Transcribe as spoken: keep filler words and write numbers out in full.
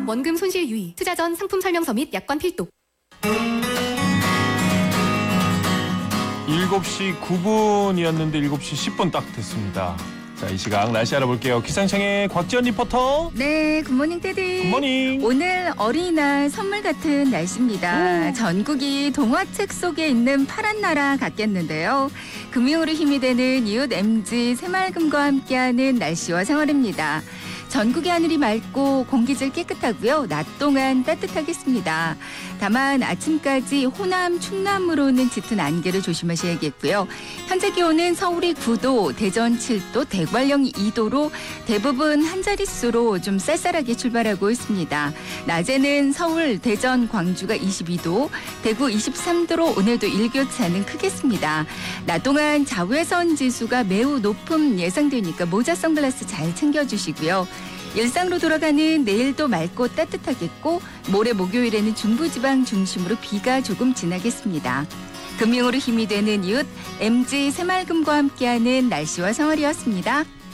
원금 손실 유의, 투자 전 상품 설명서 및 약관 필독. 일곱 시 구 분이었는데 일곱 시 십 분 딱 됐습니다. 자, 이 시각 날씨 알아볼게요. 기상청의 곽지연 리포터. 네, 굿모닝 테디. 굿모닝. 오늘 어린이날 선물 같은 날씨입니다. 오. 전국이 동화책 속에 있는 파란 나라 같겠는데요. 금융으로 힘이 되는 이웃 엠지 새말금과 함께하는 날씨와 생활입니다. 전국의 하늘이 맑고 공기질 깨끗하고요. 낮 동안 따뜻하겠습니다. 다만 아침까지 호남, 충남으로는 짙은 안개를 조심하셔야겠고요. 현재 기온은 서울이 구 도, 대전 칠 도, 대관령이 이 도로 대부분 한 자릿수로 좀 쌀쌀하게 출발하고 있습니다. 낮에는 서울, 대전, 광주가 이십이 도, 대구 이십삼 도로 오늘도 일교차는 크겠습니다. 낮 동안 자외선 지수가 매우 높음 예상되니까 모자 선글라스 잘 챙겨주시고요. 일상으로 돌아가는 내일도 맑고 따뜻하겠고 모레 목요일에는 중부지방 중심으로 비가 조금 지나겠습니다. 금융으로 힘이 되는 이웃 엠지 새말금과 함께하는 날씨와 생활이었습니다.